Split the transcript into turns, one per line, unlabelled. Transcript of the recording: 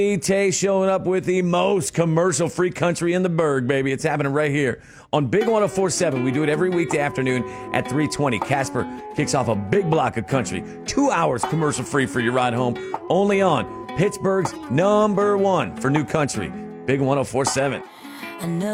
Tay showing up with the most commercial-free country in the burg, baby. It's happening right here on Big 104.7. We do it every weekday afternoon at 3:20. Casper kicks off a big block of country. 2 hours commercial-free for your ride home. Only on Pittsburgh's #1 for new country. Big 104.7.